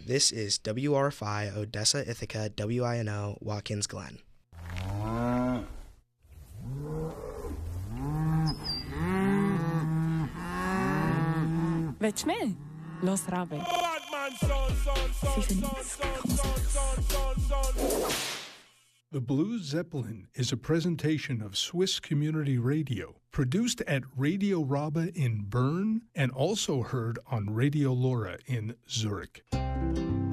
This is WRFI Odessa, Ithaca, WINO, Watkins Glen. Willst du mehr? Los, Rabe. The Blue Zeppelin is a presentation of Swiss Community Radio, produced at Radio Rabe in Bern and also heard on Radio Lora in Zurich.